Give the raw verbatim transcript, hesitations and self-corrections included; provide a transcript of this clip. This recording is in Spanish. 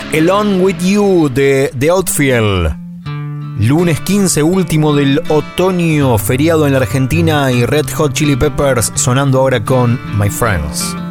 Alone With You de The Outfield. Lunes quince, último del otoño, feriado en la Argentina, y Red Hot Chili Peppers sonando ahora con My Friends.